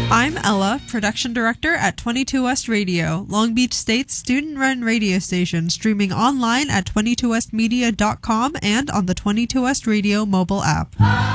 I'm Ella, production director at 22 West Radio, Long Beach State's student-run radio station, streaming online at 22westmedia.com and on the 22 West Radio mobile app.